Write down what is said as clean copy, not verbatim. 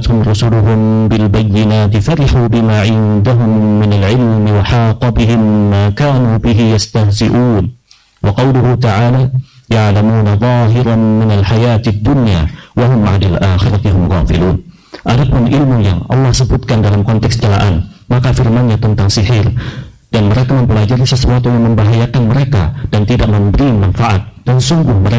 جاءتهم رسلهم بالبينات فرحوا بما عندهم من العلم وحاق بهم ما كانوا به يستهزئون وقوله تعالى يعلمون ظاهرا من الحياة الدنيا وهم عن الآخرة هم غافلون. Adapun ilmu yang Allah sebutkan dalam konteks celaan, maka firman-Nya tentang sihir, dan mereka mempelajari sesuatu yang membahayakan mereka dan tidak memberi manfaat, dan sungguh mereka